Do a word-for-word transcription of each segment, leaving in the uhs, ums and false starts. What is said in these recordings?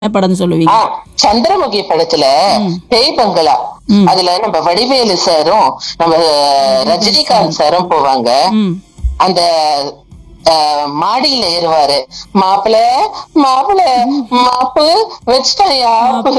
என்ன படம்னு சொல்லுவீங்க? ஆஹ் சந்திரமுகி படத்துல ம். பேய் பங்களா, ம். அதுல நம்ம வடிவேலு சாரும் நம்ம ரஜினிகாந்த் சாரும் போவாங்க. ம். அந்த அஹ், மாடியில ஏறுவாரு. மாப்பிள மாப்பிள மாப்பு வச்சுட்டாயா.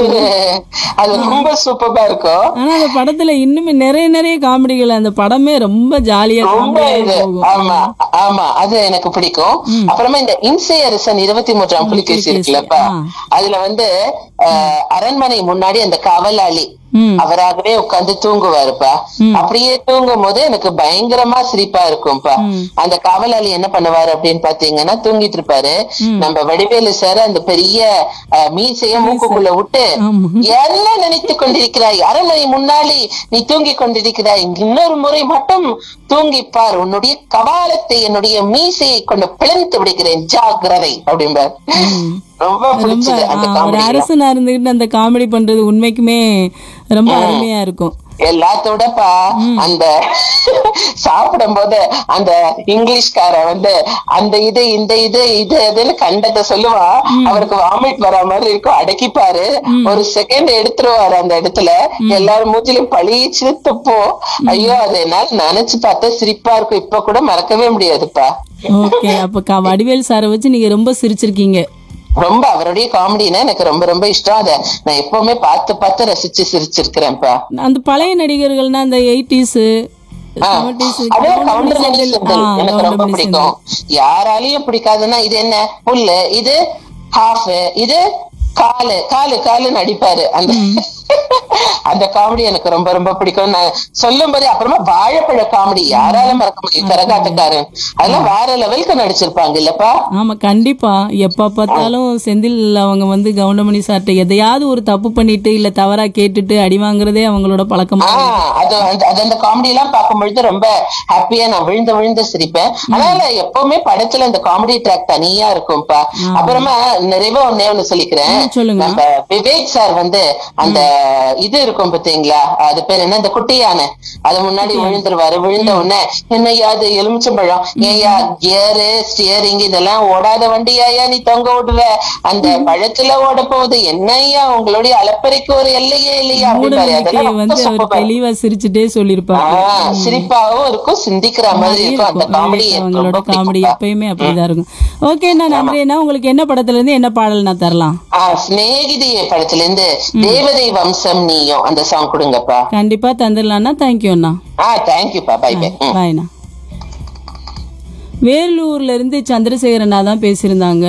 அது ரொம்ப சூப்பரா இருக்கும். ஆனா அந்த படத்துல இன்னுமே நிறைய நிறைய காமெடிகள், அந்த படமே ரொம்ப ஜாலியா ரொம்ப காமெடியா இது போகும். ஆமா ஆமா அது எனக்கு பிடிக்கும். ம். அப்புறமா இந்த இம்சை அரசன் இருபத்தி மூன்றாம் புலிகேசி புலிகேசி, இருக்குல்லப்பா, ஆ. அதுல வந்து அஹ், அரண்மனை முன்னாடி அந்த காவலாளி ம். அவராகவே உட்கார்ந்து தூங்குவாருப்பா. ம். அப்படியே தூங்கும் போது எனக்கு பயங்கரமா சிரிப்பா இருக்கும்பா. ம். அந்த காவலாளி என்ன பண்ணுவாரு அப்படின்னு பாத்தீங்கன்னா, தூங்கிட்டு இருப்பாரு. ம். நம்ம வடிவேலு சார் அந்த பெரிய அஹ், மீசைய மூக்குக்குள்ள விட்டு, ஆமா. என்ன நினைத்துக் கொண்டிருக்கிறாய், அரண்மனை முன்னாடி நீ தூங்கிக் கொண்டிருக்கிறாய், இன்னொரு முறை மட்டும் தூங்கிப்பார், உன்னுடைய கபாலத்தை என்னுடைய மீசையை கொண்டு பிளந்து விடுகிறேன், ஜாக்கிரதை அப்படிம்பார். ம். ரொம்ப ரொம்ப பிடிச்சது அந்த ஆ, ஒரு காமெடி. அரசனா இருந்துகிட்டு அந்த காமெடி பண்றது உண்மைக்குமே ரொம்ப அருமையா இருக்கும். எல்லாத்தோடப்பா அந்த சாப்பிடும் போது அந்த இங்கிலீஷ்கார வந்து அந்த இது இந்த இது இது இதுன்னு கண்டதை சொல்லுவா. அவருக்கு வாமிட் வர மாதிரி இருக்கும், அடக்கிப்பாரு. ஒரு செகண்ட் எடுத்துருவாரு அந்த இடத்துல. எல்லாரும் மூஞ்சிலும் பழிச்சு துப்போ. ஐயோ, அது என்னால நினைச்சு பார்த்தா சிரிப்பா இருக்கும். இப்ப கூட மறக்கவே முடியாதுப்பா. ஓகே, அப்ப க- வடிவேல் சாரை வச்சு நீங்க ரொம்ப சிரிச்சிருக்கீங்க. ரொம்ப அவருடைய காமெடினா எனக்கு ரொம்ப ரொம்ப இஷ்டம். அத நான் எப்பவுமே பார்த்து பார்த்து ரசிச்சு சிரிச்சிருக்கிறேன்ப்பா. அந்த பழைய நடிகர்கள்னா அந்த எயிட்டிஸ் செவன்டிஸ் அதே கவுண்டமணி செந்தில் எனக்கு ரொம்ப பிடிக்கும். யாராலையும் பிடிக்காதுன்னா, இது என்ன புல்லு, இது ஹாஃப், இது காலு காலு காலுன்னு அடிப்பாரு. அந்த அந்த காமெடி எனக்கு ரொம்ப ரொம்ப பிடிக்கும். நான் சொல்லும் போதே அப்புறமா வாழைப்பழ காமெடி யாரால மறக்க முடியும், கரகாட்டக்காரன், அதெல்லாம் வேற லெவலுக்கு நடிச்சிருப்பாங்க இல்லப்பா. ஆமா, கண்டிப்பா. எப்ப பார்த்தாலும் செந்தில் அவங்க வந்து கவுண்டமணி சார்ட்ட எதையாவது ஒரு தப்பு பண்ணிட்டு இல்ல தவறா கேட்டுட்டு அடி வாங்குறதே அவங்களோட பழக்கமா இருக்கு. ஆஹ் அது அந்த- அது அந்த காமெடி எல்லாம் பார்க்கும் பொழுது ரொம்ப ஹாப்பியா நான் விழுந்து விழுந்து சிரிப்பேன். அதனால எப்பவுமே படத்துல இந்த காமெடி ட்ராக் தனியா இருக்கும்பா. அப்புறமா நிறைவா ஒன்னே ஒண்ணு சொல்லிக்கிறேன். ம், சொல்லுங்க. நம்ம விவேக் சார் வந்து அந்த இது இருக்கும் பாத்தீங்களா, அது பேர் என்ன, இந்த குட்டியான, அது முன்னாடி விழுந்துருவாரு. விழுந்த உடனே, என்னையா அது எலுமிச்சம்பழம், ஏயா கியரு ஸ்டியரிங் இதெல்லாம் ஓடாத வண்டியாயா நீ தொங்க விடுவ, அந்த பழத்துல ஓட போகுது, என்னையா உங்களுடைய அலப்பறைக்கு ஒரு எல்லையே இல்லையா அப்படின்பாரு. மூடநம்பிக்கையை அதெல்லாம் வந்து ரொம்ப அவர் சூப்பரா இருக்கும். தெளிவா சிரிச்சுட்டே சொல்லியிருப்பாங்க. ஆஹ் சிரிப்பாவும் இருக்கும், சிந்திக்கிற மாதிரி இருக்கும். அந்த காமெடி விவேக் எனக்கு அவங்களோட ரொம்ப காமெடி பிடிக்கும். எப்பயுமே அப்படிதான் இருக்கும். ஓகேண்ணா, நன்றிண்ணா. உங்களுக்கு என்ன படத்துல இருந்து என்ன பாடல் நான் தரலாம்? ஆஹ் சிநேகிதிய படத்துல இருந்து தேவதை வம்சம் நீயும் அந்த சாங் கொடுங்கப்பா. கண்டிப்பா தந்துடலாம்ண்ணா. தேங்க்யூ அண்ணா. ஆஹ் தேங்க்யூப்பா. By by. பாய்ண்ணா. வேலூர்ல இருந்து சந்திரசேகரண்ணா தான் பேசியிருந்தாங்க.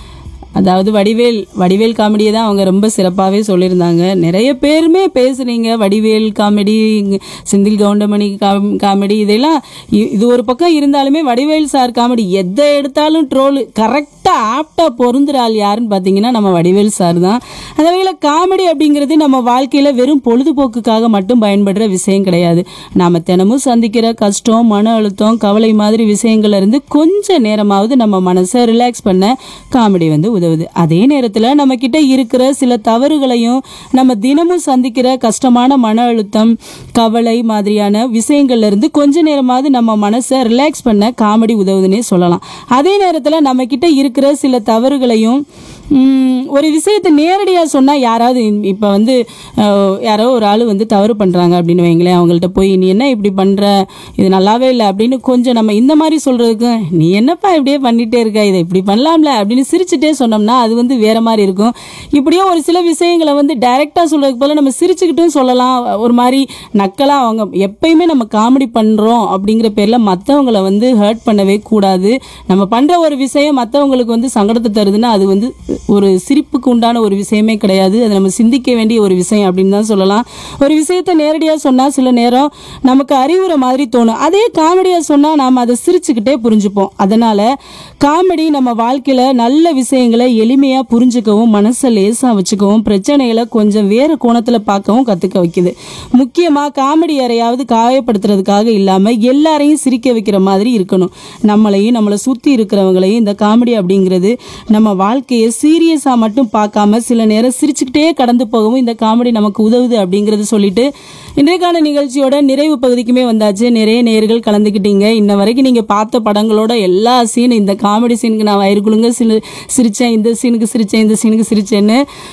அதாவது வடிவேல் வடிவேல் காமெடியை தான் அவங்க ரொம்ப சிறப்பாகவே சொல்லியிருந்தாங்க. நிறைய பேருமே பேசுனீங்க Vadivel comedy, Senthil Goundamani com comedy இதெல்லாம் இ- இது ஒரு பக்கம் இருந்தாலுமே வடிவேல் சார் காமெடி எதை எடுத்தாலும் ட்ரோலு கரெக்டாக ஆப்டாக பொருந்துறாள் யாருன்னு பார்த்தீங்கன்னா நம்ம வடிவேல் சார் தான். அந்த வகையில் காமெடி அப்படிங்கிறது நம்ம வாழ்க்கையில் வெறும் பொழுதுபோக்குக்காக மட்டும் பயன்படுற விஷயம் கிடையாது. நாம் தினமும் சந்திக்கிற கஷ்டம், மன அழுத்தம், கவலை மாதிரி விஷயங்கள்ல இருந்து கொஞ்ச நேரமாவது நம்ம மனசை ரிலாக்ஸ் பண்ண காமெடி வந்து உதவுது. அதே நேரத்தில் நம்ம கிட்ட இருக்கிற சில தவறுகளையும் நம்ம தினமும் சந்திக்கிற கஷ்டமான மன அழுத்தம், கவலை மாதிரியான விஷயங்கள்ல இருந்து கொஞ்ச நேரமாவது நம்ம மனசை ரிலாக்ஸ் பண்ண காமெடி உதவுதுன்னே சொல்லலாம். அதே நேரத்தில் நம்ம கிட்ட இருக்கிற சில தவறுகளையும் ம், ஒரு விஷயத்தை நேரடியாக சொன்னால் யாராவது இப்போ வந்து அஹ், யாரோ ஒரு ஆள் வந்து தவறு பண்ணுறாங்க அப்படின்னு வைங்களேன், அவங்கள்ட்ட போய் நீ என்ன இப்படி பண்ணுற, இது நல்லாவே இல்லை அப்படின்னு கொஞ்சம் நம்ம இந்த மாதிரி சொல்கிறதுக்கு, நீ என்னப்பா இப்படியே பண்ணிகிட்டே இருக்க, இதை இப்படி பண்ணலாம்ல அப்படின்னு சிரிச்சுட்டே சொன்னோம்னா அது வந்து வேற மாதிரி இருக்கும். இப்படியே ஒரு சில விஷயங்களை வந்து டைரெக்டாக சொல்கிறதுக்கு போல நம்ம சிரிச்சுக்கிட்டும் சொல்லலாம். ஒரு மாதிரி நக்கலாக அவங்க எப்பயுமே நம்ம காமெடி பண்ணுறோம் அப்படிங்கிற பேரில் மற்றவங்களை வந்து ஹர்ட் பண்ணவே கூடாது. நம்ம பண்ணுற ஒரு விஷயம் மற்றவங்களுக்கு வந்து சங்கடத்தை தருதுன்னா அது வந்து ஒரு சிரிப்புக்கு உண்டான ஒரு விஷயமே கிடையாது. அது நம்ம சிந்திக்க வேண்டிய ஒரு விஷயம் அப்படின்னு தான் சொல்லலாம். ஒரு விஷயத்தை நேரடியாக சொன்னால் சில நேரம் நமக்கு அறிவுரை மாதிரி தோணும். அதே காமெடியாக சொன்னால் நாம் அதை சிரிச்சுக்கிட்டே புரிஞ்சுப்போம். அதனால் காமெடி நம்ம வாழ்க்கையில் நல்ல விஷயங்களை எளிமையாக புரிஞ்சுக்கவும், மனசை லேசாக வச்சுக்கவும், பிரச்சனைகளை கொஞ்சம் வேறு கோணத்தில் பார்க்கவும் கற்றுக்க வைக்குது. முக்கியமாக காமெடி யாரையாவது காயப்படுத்துறதுக்காக இல்லாமல் எல்லாரையும் சிரிக்க வைக்கிற மாதிரி இருக்கணும். நம்மளையும் நம்மளை சுற்றி இருக்கிறவங்களையும் இந்த காமெடி அப்படிங்கிறது நம்ம வாழ்க்கையை சீரியஸாக மட்டும் பார்க்காம சில நேரம் சிரிச்சுக்கிட்டே கடந்து போகவும் இந்த காமெடி நமக்கு உதவுது அப்படிங்கிறது சொல்லிட்டு இன்றைக்கான நிகழ்ச்சியோட நிறைவு பகுதிக்குமே வந்தாச்சு. நிறைய நேயர்கள் கலந்துக்கிட்டீங்க. இன்ன வரைக்கும் நீங்கள் பார்த்த படங்களோட எல்லா சீன், இந்த காமெடி சீனுக்கு நான் வயிறு குலுங்க சிரிச்சேன், இந்த சீனுக்கு சிரிச்சேன், இந்த சீனுக்கு சிரிச்சேன்னு